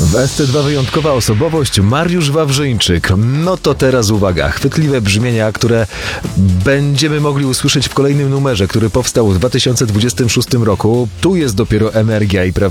W SC2 wyjątkowa osobowość Mariusz Wawrzyńczyk. No to teraz uwaga, chwytliwe brzmienia, które będziemy mogli usłyszeć w kolejnym numerze, który powstał w 2026 roku. Tu jest dopiero energia i prawda.